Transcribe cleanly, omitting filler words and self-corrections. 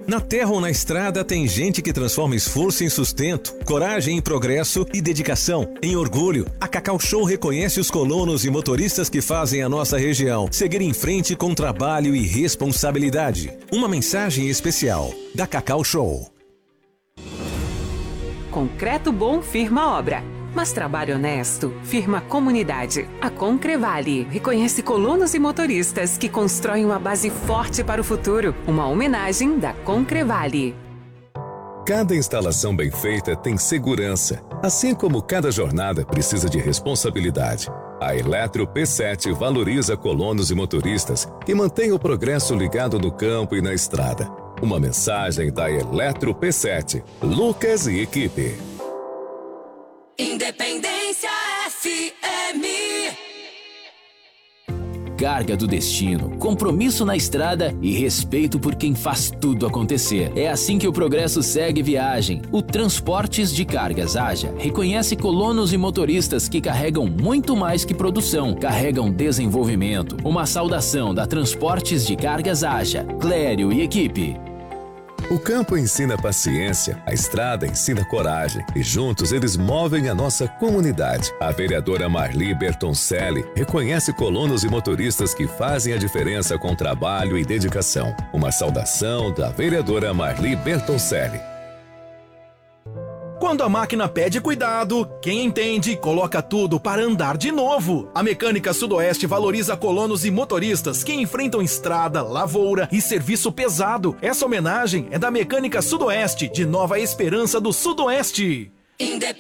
Na terra ou na estrada tem gente que transforma esforço em sustento, coragem em progresso e dedicação em orgulho. A Cacau Show reconhece os colonos e motoristas que fazem a nossa região seguir em frente com trabalho e responsabilidade. Uma mensagem especial da Cacau Show. Concreto bom firma obra, mas trabalho honesto firma comunidade. A Concrevale reconhece colonos e motoristas que constroem uma base forte para o futuro. Uma homenagem da Concrevale. Cada instalação bem feita tem segurança, assim como cada jornada precisa de responsabilidade. A Eletro P7 valoriza colonos e motoristas e mantém o progresso ligado no campo e na estrada. Uma mensagem da Eletro P7, Lucas e equipe. Independência FM. Carga do destino, compromisso na estrada e respeito por quem faz tudo acontecer. É assim que o progresso segue viagem. O Transportes de Cargas Haja reconhece colonos e motoristas que carregam muito mais que produção, carregam desenvolvimento. Uma saudação da Transportes de Cargas Haja, Clério e equipe. O campo ensina paciência, a estrada ensina coragem e juntos eles movem a nossa comunidade. A vereadora Marli Bertoncelli reconhece colonos e motoristas que fazem a diferença com trabalho e dedicação. Uma saudação da vereadora Marli Bertoncelli. Quando a máquina pede cuidado, quem entende coloca tudo para andar de novo. A Mecânica Sudoeste valoriza colonos e motoristas que enfrentam estrada, lavoura e serviço pesado. Essa homenagem é da Mecânica Sudoeste, de Nova Esperança do Sudoeste.